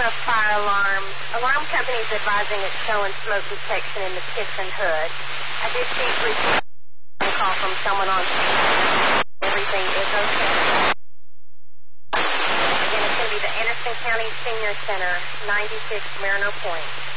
fire alarm. Alarm company is advising it's showing smoke detection in the kitchen hood. I did receive a call from someone on everything is okay. Again, it's going to be the Anderson County Senior Center, 96 Mariner Point.